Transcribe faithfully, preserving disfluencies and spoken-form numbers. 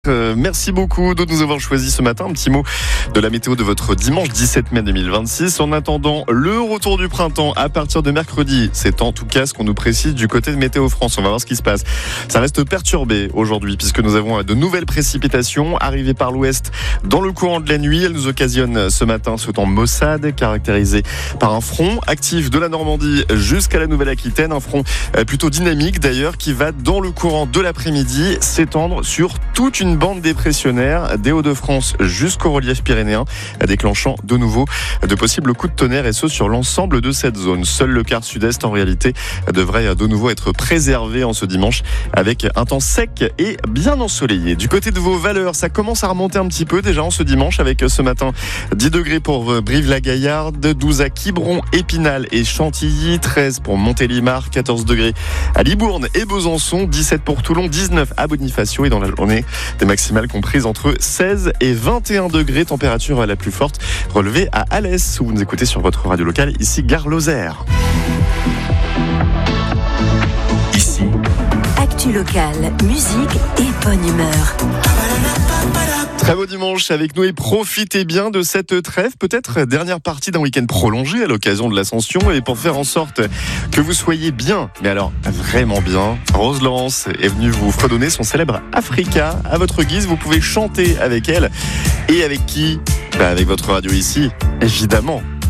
Euh, merci beaucoup de nous avoir choisi ce matin. Un petit mot de la météo de votre dimanche dix-sept mai deux mille vingt-six. En attendant le retour du printemps à partir de mercredi, c'est en tout cas ce qu'on nous précise du côté de Météo France. On va voir ce qui se passe. Ça reste perturbé aujourd'hui puisque nous avons de nouvelles précipitations arrivées par l'ouest dans le courant de la nuit. Elles nous occasionnent ce matin ce temps maussade caractérisé par un front actif de la Normandie jusqu'à la Nouvelle-Aquitaine. Un front plutôt dynamique d'ailleurs qui va dans le courant de l'après-midi s'étendre sur toute une bande dépressionnaire des Hauts-de-France jusqu'au relief pyrénéen, déclenchant de nouveau de possibles coups de tonnerre et ce sur l'ensemble de cette zone. Seul le quart sud-est en réalité devrait de nouveau être préservé en ce dimanche avec un temps sec et bien ensoleillé. Du côté de vos valeurs, ça commence à remonter un petit peu déjà en ce dimanche avec ce matin dix degrés pour Brive-la-Gaillarde, douze à Quiberon, Épinal et Chantilly, treize pour Montélimar, quatorze degrés à Libourne et Besançon, dix-sept pour Toulon, dix-neuf à Bonifacio et dans la journée des maximales comprises entre seize et vingt et un degrés, température la plus forte relevée à Alès où vous nous écoutez sur votre radio locale, ici Gare Lozère. Ici Actu locale, musique et bonne humeur. Très beau dimanche avec nous et profitez bien de cette trêve, peut-être dernière partie d'un week-end prolongé à l'occasion de l'Ascension et pour faire en sorte que vous soyez bien, mais alors vraiment bien, Rose Lawrence est venue vous fredonner son célèbre Africa à votre guise. Vous pouvez chanter avec elle et avec qui ? Bah avec votre radio ici, évidemment.